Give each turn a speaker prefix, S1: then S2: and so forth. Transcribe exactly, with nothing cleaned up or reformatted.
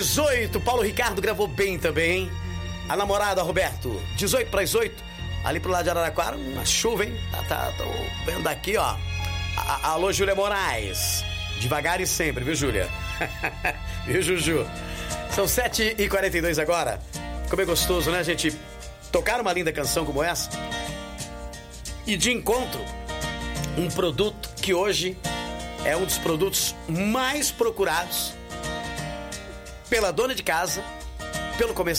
S1: dezoito, Paulo Ricardo gravou bem também. A namorada, Roberto, dezoito para as oito, ali pro lado de Araraquara, uma chuva, hein? Tá, tá, tô vendo aqui, ó. A, alô, Júlia Moraes. Devagar e sempre, viu, Júlia? Viu, Juju? São sete e quarenta e dois agora. Como é gostoso, né, gente? Tocar uma linda canção como essa. E de encontro, um produto que hoje é um dos produtos mais procurados pela dona de casa, pelo comerciante.